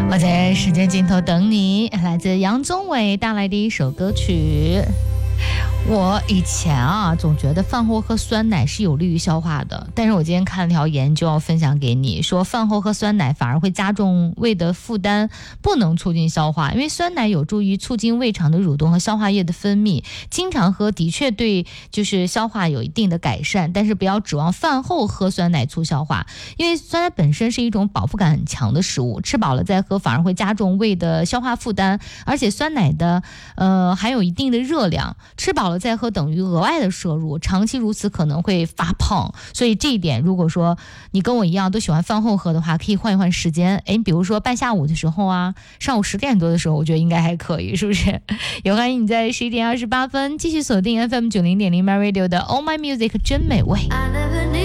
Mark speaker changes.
Speaker 1: 我在时间尽头等你，来自杨宗纬带来的一首歌曲。我以前总觉得饭后喝酸奶是有利于消化的，但是我今天看了条研究要分享给你，说饭后喝酸奶反而会加重胃的负担，不能促进消化，因为酸奶有助于促进胃肠的蠕动和消化液的分泌，经常喝的确对就是消化有一定的改善，但是不要指望饭后喝酸奶促消化，因为酸奶本身是一种饱腹感很强的食物，吃饱了再喝反而会加重胃的消化负担，而且酸奶的含有一定的热量，吃饱了再喝等于额外的摄入，长期如此可能会发胖。所以这一点如果说你跟我一样都喜欢饭后喝的话，可以换一换时间，比如说半下午的时候上午10点多的时候，我觉得应该还可以，是不是？也欢迎你在11点28分继续锁定 FM90.0 My Radio 的 All My Music 真美味。